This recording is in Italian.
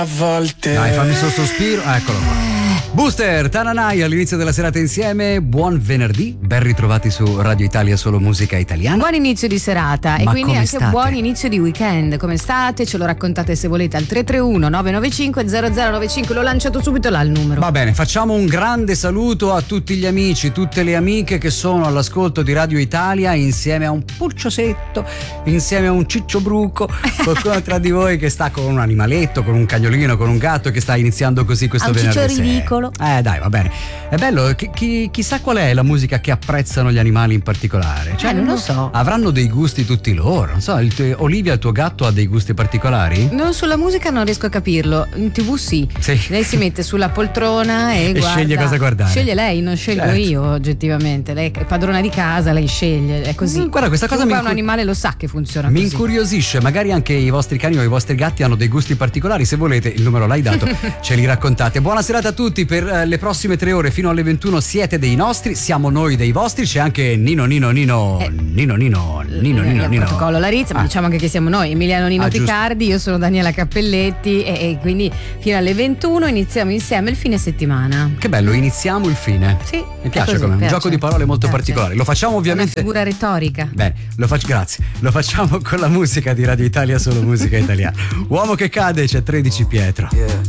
A volte. Dai, fammi sto sospiro, eccolo qua. Booster, Tananai all'inizio della serata insieme. Buon venerdì, ben ritrovati su Radio Italia Solo Musica Italiana. Buon inizio di serata e Ma quindi come anche state? buon inizio di weekend. Come state? Ce lo raccontate se volete al 331 995 0095. L'ho lanciato subito là il numero. Va bene, facciamo un grande saluto a tutti gli amici, tutte le amiche che sono all'ascolto di Radio Italia insieme a un pulciosetto, insieme a un ciccio bruco, qualcuno tra di voi che sta con un animaletto, con un cagnolino, con un gatto che sta iniziando così questo un venerdì ciccio sera. ridicolo. Dai, va bene. È bello, chissà qual è la musica che apprezzano gli animali in particolare. Cioè, non lo so. Avranno dei gusti tutti loro. Non so, Olivia, il tuo gatto ha dei gusti particolari? Non sulla musica non riesco a capirlo. In TV sì. Lei si mette sulla poltrona e guarda. Sceglie cosa guardare. Sceglie lei, non scelgo Certo. io oggettivamente. Lei è padrona di casa, lei sceglie, è così. Guarda, questa cosa un animale lo sa che funziona mi così. incuriosisce. Magari anche i vostri cani o i vostri gatti hanno dei gusti particolari. Se volete, il numero l'hai dato, ce li raccontate. Buona serata a tutti. Per le prossime 3 ore fino alle 21 siete dei nostri, siamo noi dei vostri. C'è anche Nino protocollo Larizza, ma diciamo anche che siamo noi, Emiliano Nino giusto. Picardi, io sono Daniela Cappelletti e quindi fino alle 21 iniziamo insieme il fine settimana. Che bello, iniziamo il fine. Sì, Mi piace, così, come un piace. gioco di parole molto Piace. particolare. Lo facciamo ovviamente. Una figura retorica. Bene, grazie. Lo facciamo con la musica di Radio Italia Solo Musica Italiana. Uomo che cade, c'è 13 Pietro.